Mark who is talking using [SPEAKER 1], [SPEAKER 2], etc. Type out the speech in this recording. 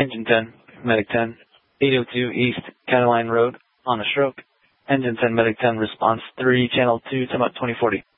[SPEAKER 1] Engine 10, Medic 10, 802 East Cataline Road on a stroke. Engine 10, Medic 10, response 3, channel 2, time out 2040.